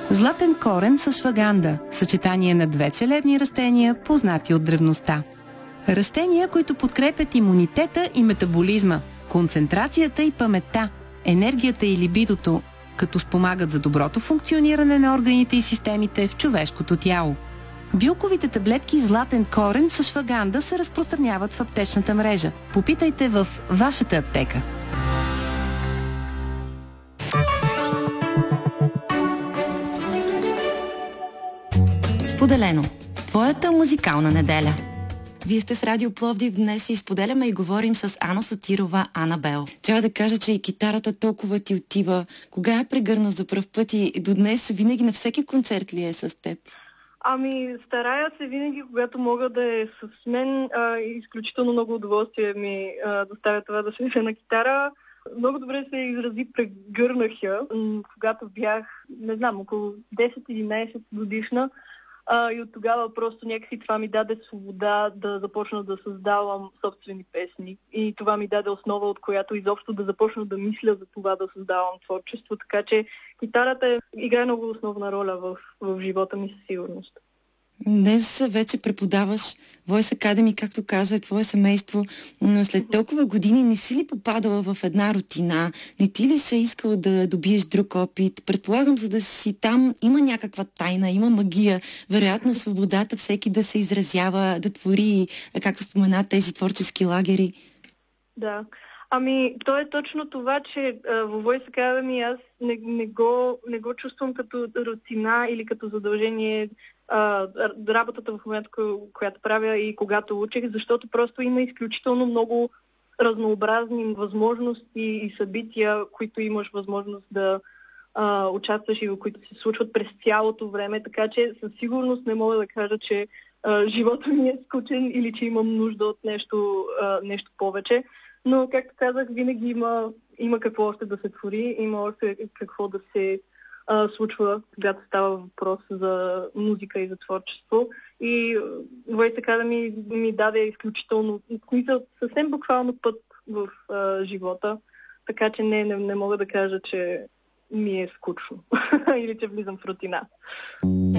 Златен корен с шваганда – съчетание на две целебни растения, познати от древността. Растения, които подкрепят имунитета и метаболизма, концентрацията и паметта, енергията и либидото, като спомагат за доброто функциониране на органите и системите в човешкото тяло. Билковите таблетки златен корен с шваганда се разпространяват в аптечната мрежа. Попитайте в вашата аптека. Споделено. Твоята музикална неделя. Вие сте с Радио Пловдив. Днес си споделяме и говорим с Ана Сотирова, Анабел. Трябва да кажа, че и китарата толкова ти отива. Кога я прегърна за пръв път и до днес винаги на всеки концерт ли е с теб? Старая се винаги, когато мога да е с мен. Изключително много удоволствие ми доставя това да се на китара. Много добре се изрази, прегърнах я, когато бях, не знам, около 10-11 годишна. И от тогава просто някакси това ми даде свобода да започна да създавам собствени песни. И това ми даде основа, от която изобщо да започна да мисля за това да създавам творчество. Така че китарата играе много основна роля в живота ми със сигурност. Днес вече преподаваш Voice Academy, както каза, е твое семейство, но след толкова години не си ли попадала в една рутина? Не ти ли се искала да добиеш друг опит? Предполагам, за да си там има някаква тайна, има магия, вероятно свободата всеки да се изразява, да твори, както спомена, тези творчески лагери. Да. То е точно това, че във Voice Academy аз не го чувствам като рутина или като задължение работата в момента, която правя и когато учих, защото просто има изключително много разнообразни възможности и събития, които имаш възможност да участваш и в които се случват през цялото време, така че със сигурност не мога да кажа, че живота ми е скучен или че имам нужда от нещо повече. Но, както казах, винаги има какво още да се твори, има още какво да се случва, когато става въпрос за музика и за творчество. И Voice Academy ми даде изключително, съвсем буквално път в живота, така че не мога да кажа, че ми е скучно или че влизам в рутина.